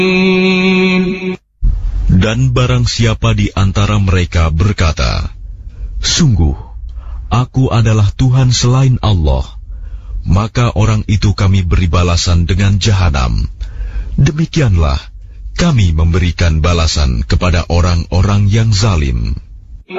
Dan barang siapa di antara mereka berkata, "Sungguh, aku adalah Tuhan selain Allah," maka orang itu kami beri balasan dengan jahanam. Demikianlah kami memberikan balasan kepada orang-orang yang zalim.